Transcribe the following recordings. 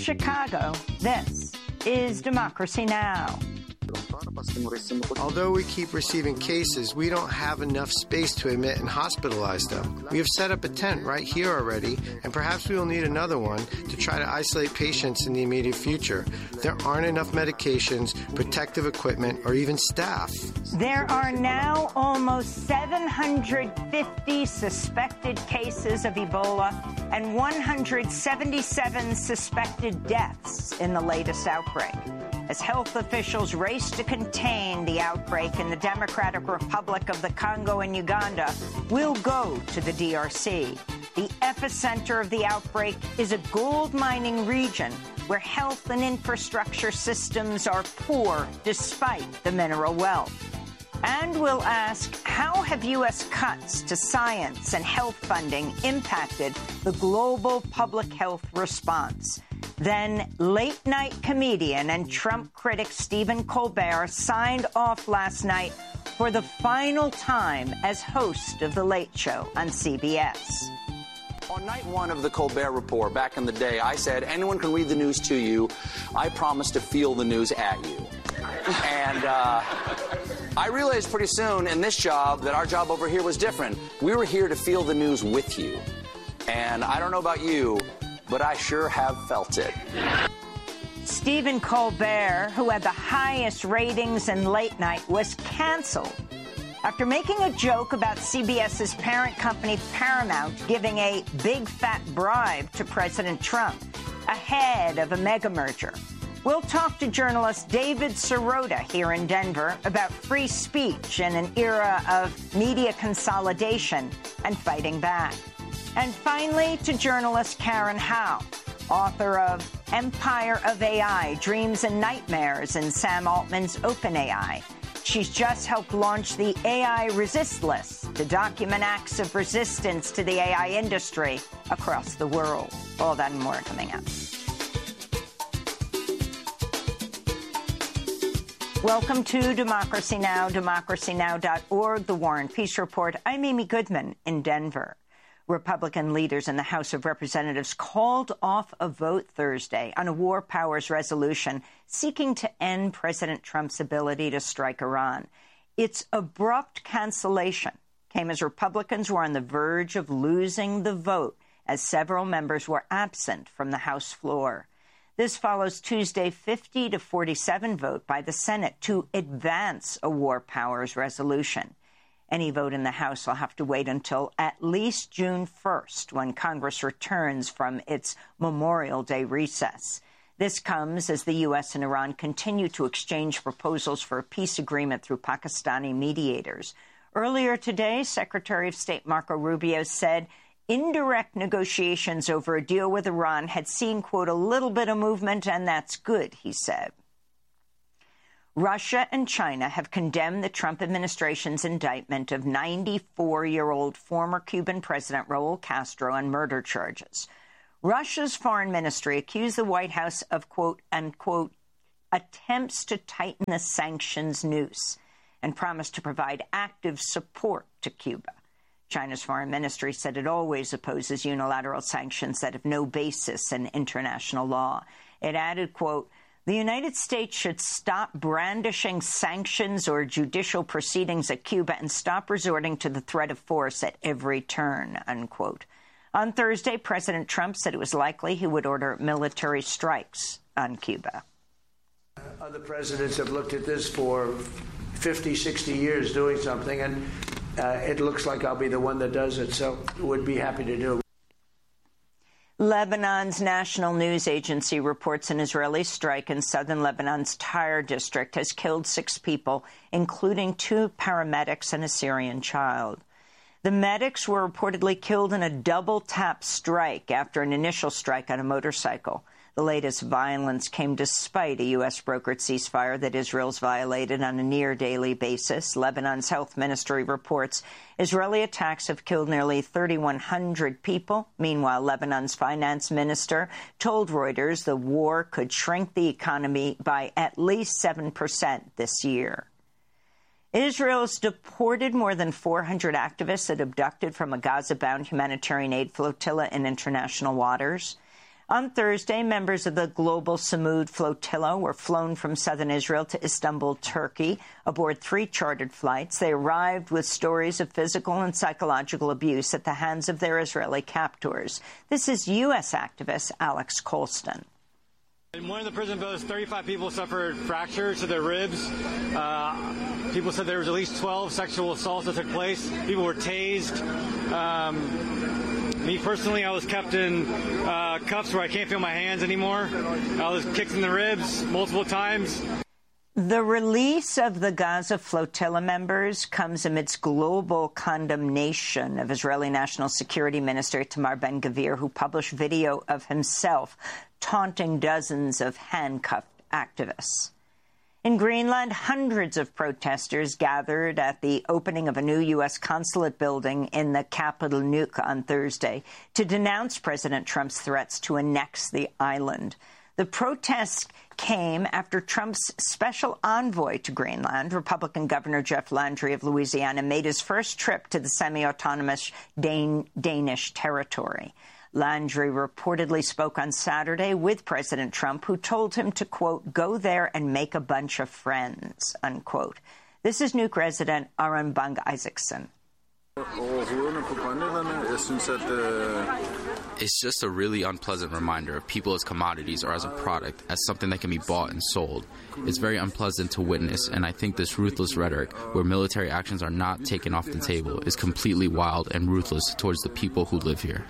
Chicago, this is Democracy Now! Although we keep receiving cases, we don't have enough space to admit and hospitalize them. We have set up a tent right here already, and perhaps we will need another one to try to isolate patients in the immediate future. There aren't enough medications, protective equipment, or even staff. There are now almost 750 suspected cases of Ebola and 177 suspected deaths in the latest outbreak. As health officials race to contain the outbreak in the Democratic Republic of the Congo and Uganda, we'll go to the DRC. The epicenter of the outbreak is a gold mining region where health and infrastructure systems are poor despite the mineral wealth. And we'll ask, how have U.S. cuts to science and health funding impacted the global public health response? Then late-night comedian and Trump critic Stephen Colbert signed off last night for the final time as host of The Late Show on CBS. On night one of the Colbert Report back in the day, I said, anyone can read the news to you. I promise to feel the news at you. And I realized pretty soon in this job that our job over here was different. We were here to feel the news with you. And I don't know about you, but I sure have felt it. Stephen Colbert, who had the highest ratings in late night, was canceled after making a joke about CBS's parent company Paramount giving a big fat bribe to President Trump ahead of a mega merger. We'll talk to journalist David Sirota here in Denver about free speech in an era of media consolidation and fighting back. And finally, to journalist Karen Howe, author of Empire of AI, Dreams and Nightmares in Sam Altman's OpenAI. She's just helped launch the AI Resist List to document acts of resistance to the AI industry across the world. All that and more coming up. Welcome to Democracy Now!, democracynow.org, The War and Peace Report. I'm Amy Goodman in Denver. Republican leaders in the House of Representatives called off a vote Thursday on a war powers resolution seeking to end President Trump's ability to strike Iran. Its abrupt cancellation came as Republicans were on the verge of losing the vote as several members were absent from the House floor. This follows Tuesday's 50-47 vote by the Senate to advance a war powers resolution. Any vote in the House will have to wait until at least June 1st, when Congress returns from its Memorial Day recess. This comes as the U.S. and Iran continue to exchange proposals for a peace agreement through Pakistani mediators. Earlier today, Secretary of State Marco Rubio said indirect negotiations over a deal with Iran had seen, quote, a little bit of movement, and that's good, he said. Russia and China have condemned the Trump administration's indictment of 94-year-old former Cuban President Raul Castro on murder charges. Russia's foreign ministry accused the White House of, quote, unquote, attempts to tighten the sanctions noose and promised to provide active support to Cuba. China's foreign ministry said it always opposes unilateral sanctions that have no basis in international law. It added, quote, the United States should stop brandishing sanctions or judicial proceedings at Cuba and stop resorting to the threat of force at every turn, unquote. On Thursday, President Trump said it was likely he would order military strikes on Cuba. Other presidents have looked at this for 50, 60 years doing something, and it looks like I'll be the one that does it, so would be happy to do it. Lebanon's national news agency reports an Israeli strike in southern Lebanon's Tyre district has killed 6 people, including 2 paramedics and a Syrian child. The medics were reportedly killed in a double-tap strike after an initial strike on a motorcycle. The latest violence came despite a U.S. brokered ceasefire that Israel's violated on a near-daily basis. Lebanon's health ministry reports Israeli attacks have killed nearly 3,100 people. Meanwhile, Lebanon's finance minister told Reuters the war could shrink the economy by at least 7% this year. Israel's deported more than 400 activists it abducted from a Gaza-bound humanitarian aid flotilla in international waters. On Thursday, members of the Global Samud Flotilla were flown from southern Israel to Istanbul, Turkey, aboard 3 chartered flights. They arrived with stories of physical and psychological abuse at the hands of their Israeli captors. This is U.S. activist Alex Colston. In one of the prison boats, 35 people suffered fractures to their ribs. People said there was at least 12 sexual assaults that took place. People were tased. Me personally, I was kept in cuffs where I can't feel my hands anymore. I was kicked in the ribs multiple times. The release of the Gaza flotilla members comes amidst global condemnation of Israeli National Security Minister Itamar Ben-Gvir, who published video of himself taunting dozens of handcuffed activists. In Greenland, hundreds of protesters gathered at the opening of a new U.S. consulate building in the capital, Nuuk, on Thursday to denounce President Trump's threats to annex the island. The protests came after Trump's special envoy to Greenland, Republican Governor Jeff Landry of Louisiana, made his first trip to the semi-autonomous Danish territory. Landry reportedly spoke on Saturday with President Trump, who told him to, quote, go there and make a bunch of friends, unquote. This is Nuuk resident Aron Bang Isaacson. It's just a really unpleasant reminder of people as commodities or as a product, as something that can be bought and sold. It's very unpleasant to witness, and I think this ruthless rhetoric, where military actions are not taken off the table, is completely wild and ruthless towards the people who live here.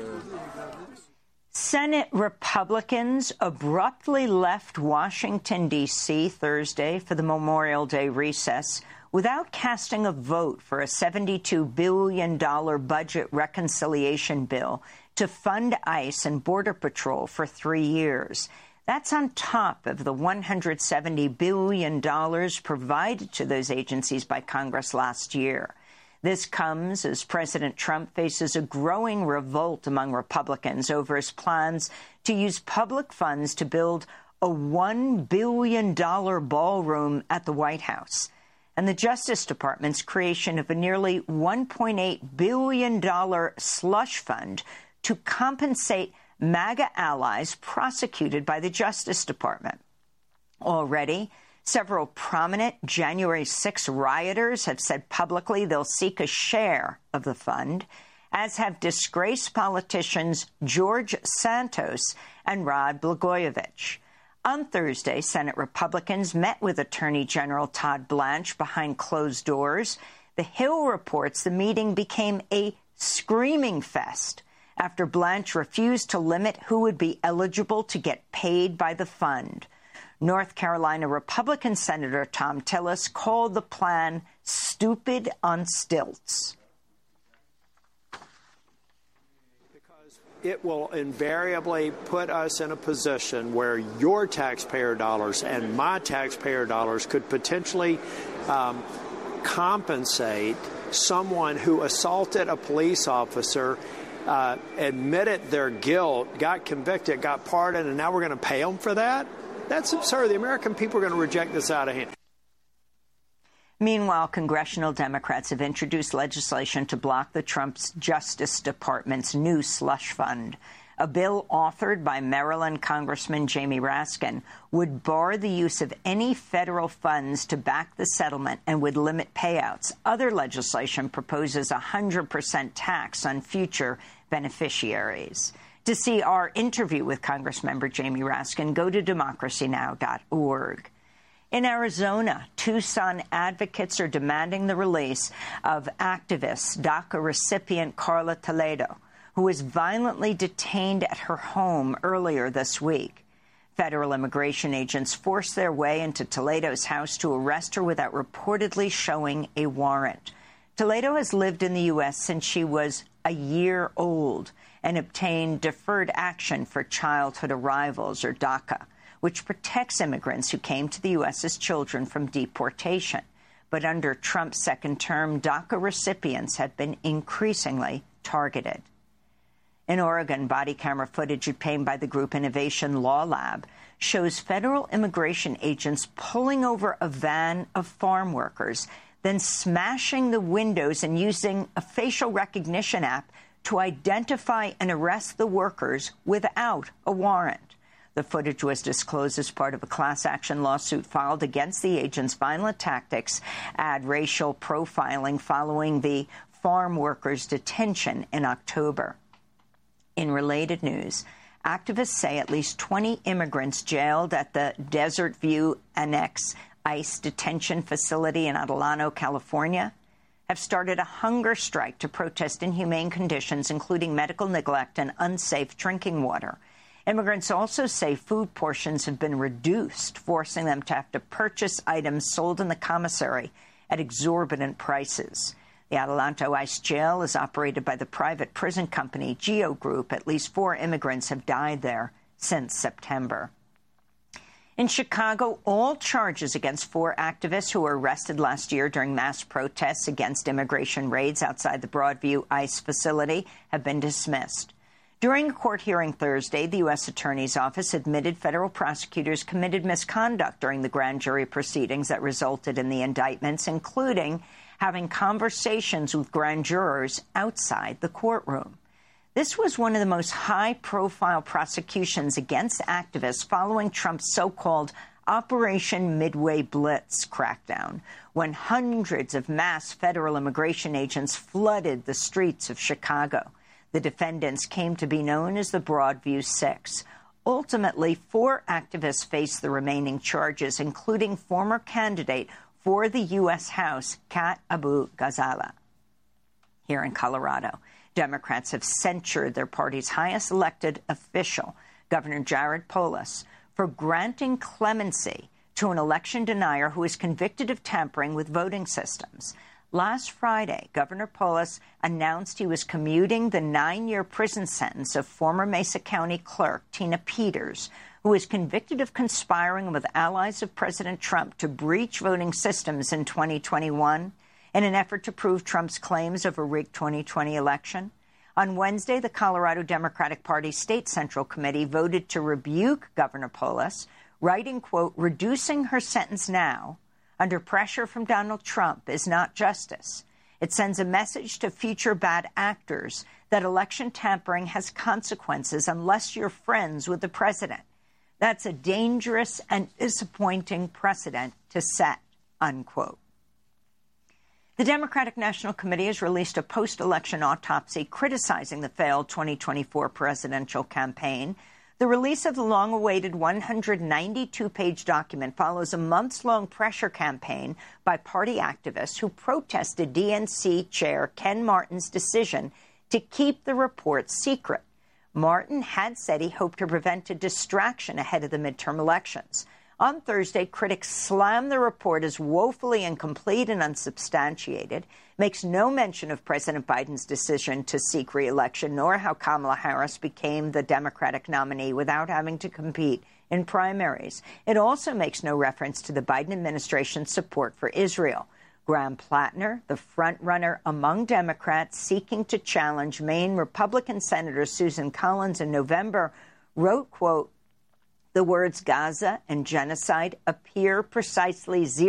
Senate Republicans abruptly left Washington, D.C. Thursday for the Memorial Day recess without casting a vote for a $72 billion budget reconciliation bill to fund ICE and Border Patrol for 3 years. That's on top of the $170 billion provided to those agencies by Congress last year. This comes as President Trump faces a growing revolt among Republicans over his plans to use public funds to build a $1 billion ballroom at the White House, and the Justice Department's creation of a nearly $1.8 billion slush fund to compensate MAGA allies prosecuted by the Justice Department. Already, several prominent January 6 rioters have said publicly they'll seek a share of the fund, as have disgraced politicians George Santos and Rod Blagojevich. On Thursday, Senate Republicans met with Attorney General Todd Blanche behind closed doors. The Hill reports the meeting became a screaming fest after Blanche refused to limit who would be eligible to get paid by the fund. North Carolina Republican Senator Thom Tillis called the plan stupid on stilts. Because it will invariably put us in a position where your taxpayer dollars and my taxpayer dollars could potentially compensate someone who assaulted a police officer, admitted their guilt, got convicted, got pardoned, and now we're going to pay them for that? That's absurd. The American people are going to reject this out of hand. Meanwhile, congressional Democrats have introduced legislation to block the Trump's Justice Department's new slush fund. A bill authored by Maryland Congressman Jamie Raskin would bar the use of any federal funds to back the settlement and would limit payouts. Other legislation proposes a 100% tax on future beneficiaries. To see our interview with Congressmember Jamie Raskin, go to democracynow.org. In Arizona, Tucson advocates are demanding the release of activist DACA recipient Carla Toledo, who was violently detained at her home earlier this week. Federal immigration agents forced their way into Toledo's house to arrest her without reportedly showing a warrant. Toledo has lived in the U.S. since she was a year old and obtained deferred action for childhood arrivals, or DACA, which protects immigrants who came to the U.S. as children from deportation. But under Trump's second term, DACA recipients have been increasingly targeted. In Oregon, body camera footage obtained by the group Innovation Law Lab shows federal immigration agents pulling over a van of farm workers, then smashing the windows and using a facial recognition app to identify and arrest the workers without a warrant. The footage was disclosed as part of a class action lawsuit filed against the agent's violent tactics and racial profiling following the farm workers' detention in October. In related news, activists say at least 20 immigrants jailed at the Desert View Annex ICE detention facility in Adelanto, California, have started a hunger strike to protest inhumane conditions, including medical neglect and unsafe drinking water. Immigrants also say food portions have been reduced, forcing them to have to purchase items sold in the commissary at exorbitant prices. The Adelanto ICE jail is operated by the private prison company Geo Group. At least 4 immigrants have died there since September. In Chicago, all charges against 4 activists who were arrested last year during mass protests against immigration raids outside the Broadview ICE facility have been dismissed. During a court hearing Thursday, the U.S. Attorney's Office admitted federal prosecutors committed misconduct during the grand jury proceedings that resulted in the indictments, including having conversations with grand jurors outside the courtroom. This was one of the most high-profile prosecutions against activists following Trump's so-called Operation Midway Blitz crackdown, when hundreds of mass federal immigration agents flooded the streets of Chicago. The defendants came to be known as the Broadview Six. Ultimately, 4 activists faced the remaining charges, including former candidate for the U.S. House, Kat Abu-Ghazaleh. Here in Colorado, Democrats have censured their party's highest elected official, Governor Jared Polis, for granting clemency to an election denier who is convicted of tampering with voting systems. Last Friday, Governor Polis announced he was commuting the 9-year prison sentence of former Mesa County Clerk Tina Peters, who was convicted of conspiring with allies of President Trump to breach voting systems in 2021 in an effort to prove Trump's claims of a rigged 2020 election. On Wednesday, the Colorado Democratic Party State Central Committee voted to rebuke Governor Polis, writing, quote, "Reducing her sentence now under pressure from Donald Trump is not justice. It sends a message to future bad actors that election tampering has consequences unless you're friends with the president. That's a dangerous and disappointing precedent to set," unquote. The Democratic National Committee has released a post-election autopsy criticizing the failed 2024 presidential campaign. The release of the long-awaited 192-page document follows a months-long pressure campaign by party activists who protested DNC Chair Ken Martin's decision to keep the report secret. Martin had said he hoped to prevent a distraction ahead of the midterm elections. On Thursday, critics slammed the report as woefully incomplete and unsubstantiated, makes no mention of President Biden's decision to seek re-election, nor how Kamala Harris became the Democratic nominee without having to compete in primaries. It also makes no reference to the Biden administration's support for Israel. Graham Plattner, the front-runner among Democrats seeking to challenge Maine Republican Senator Susan Collins in November, wrote, quote, "The words Gaza and genocide appear precisely